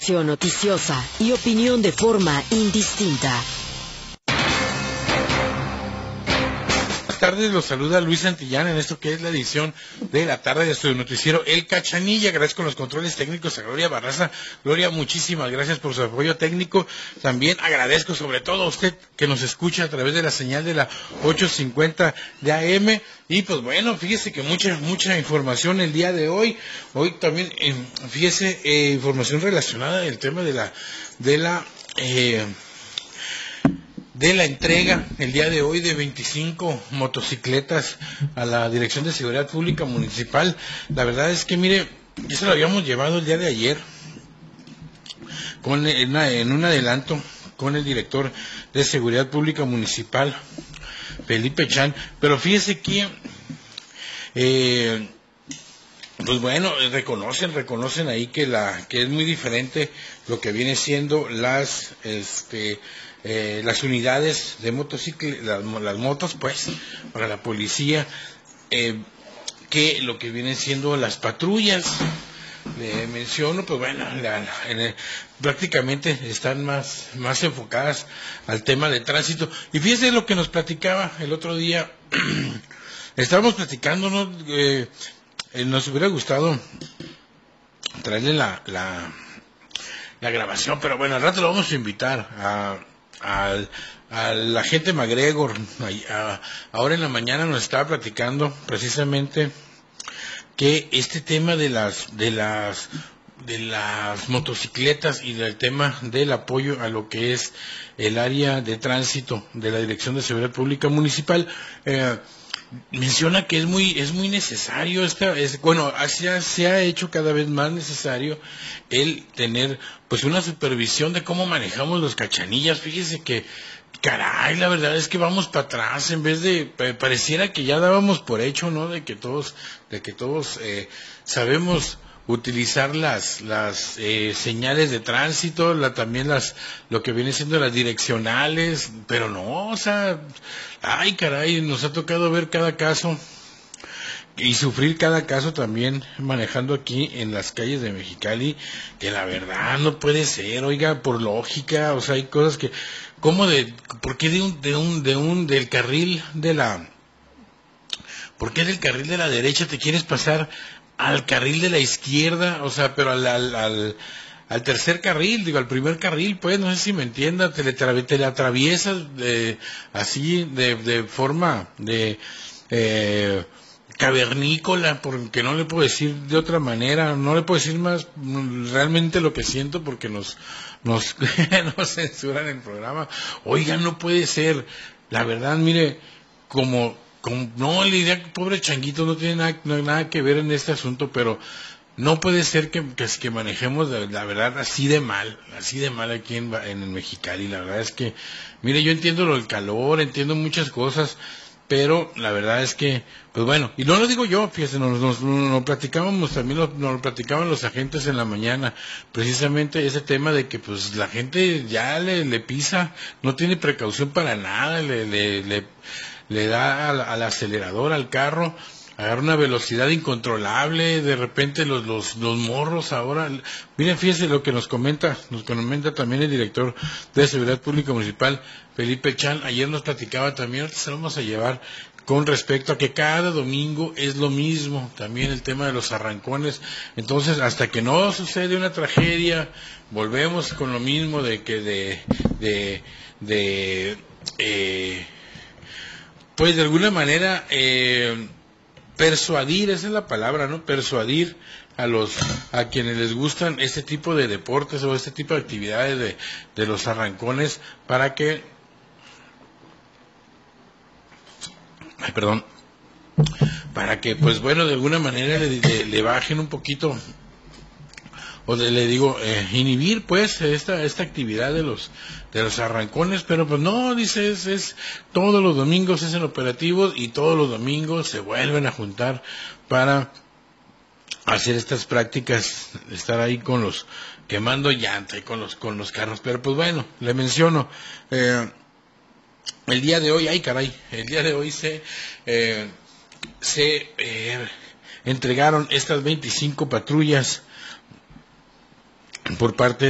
Información noticiosa y opinión de forma indistinta. Buenas tardes, los saluda Luis Santillán en esto que es la edición de la tarde de su noticiero El Cachanilla. Agradezco los controles técnicos a Gloria Barraza. Gloria, muchísimas gracias por su apoyo técnico. También agradezco sobre todo a usted que nos escucha a través de la señal de la 850 de AM. Y pues bueno, fíjese que mucha información el día de hoy. Hoy también, fíjese, información relacionada al tema de la entrega el día de hoy de 25 motocicletas a la Dirección de Seguridad Pública Municipal. La verdad es que, mire, ya se lo habíamos llevado el día de ayer en un adelanto con el director de Seguridad Pública Municipal, Felipe Chan, pero fíjese que pues bueno, reconocen ahí que es muy diferente lo que viene siendo las unidades de motocicletas, las motos, pues, para la policía, que lo que vienen siendo las patrullas. Le menciono, pues bueno, prácticamente están más enfocadas al tema de tránsito. Y fíjese lo que nos platicaba el otro día. Estábamos platicando, ¿no? Nos hubiera gustado traerle la grabación, pero bueno, al rato lo vamos a invitar al agente MacGregor. Ahora en la mañana nos estaba platicando precisamente que este tema de las motocicletas y del tema del apoyo a lo que es el área de tránsito de la Dirección de Seguridad Pública Municipal, menciona que es muy necesario, se ha hecho cada vez más necesario el tener pues una supervisión de cómo manejamos los cachanillas. Fíjese que, caray, la verdad es que vamos para atrás, en vez de, pareciera que ya dábamos por hecho, ¿no? De que todos sabemos utilizar las señales de tránsito, también lo que viene siendo las direccionales, pero no, o sea, ay caray, nos ha tocado ver cada caso y sufrir cada caso también manejando aquí en las calles de Mexicali, que la verdad no puede ser, oiga, por lógica, o sea, hay cosas que, ¿por qué del carril de ¿por qué del carril de la derecha te quieres pasar al carril de la izquierda? O sea, pero al tercer carril, digo, al primer carril, pues, no sé si me entienda, te le atraviesas así, de forma cavernícola, porque no le puedo decir de otra manera, no le puedo decir más realmente lo que siento, porque nos nos censuran el programa. Oiga, no puede ser, la verdad, mire, no, le diría que pobre changuito no tiene nada que ver en este asunto, pero no puede ser que manejemos la verdad así de mal aquí en el Mexicali. La verdad es que, mire, yo entiendo lo del calor, entiendo muchas cosas, pero la verdad es que, pues bueno, y no lo digo yo, fíjese, nos platicábamos también, nos lo platicaban los agentes en la mañana, precisamente ese tema de que pues la gente ya le pisa, no tiene precaución para nada, le da al acelerador al carro, agarra una velocidad incontrolable, de repente los morros ahora, miren, fíjese lo que nos comenta también el director de Seguridad Pública Municipal, Felipe Chan. Ayer nos platicaba también, ahorita se lo vamos a llevar, con respecto a que cada domingo es lo mismo, también el tema de los arrancones. Entonces, hasta que no sucede una tragedia, volvemos con lo mismo de que pues de alguna manera persuadir, esa es la palabra, ¿no? Persuadir a quienes les gustan este tipo de deportes o este tipo de actividades de los arrancones, para que pues bueno, de alguna manera le bajen un poquito, o le digo, inhibir pues esta actividad de los arrancones. Pero pues no, dice, es todos los domingos es el operativo, y todos los domingos se vuelven a juntar para hacer estas prácticas, estar ahí quemando llanta y con los carros. Pero pues bueno, le menciono, el día de hoy, el día de hoy se entregaron estas 25 patrullas por parte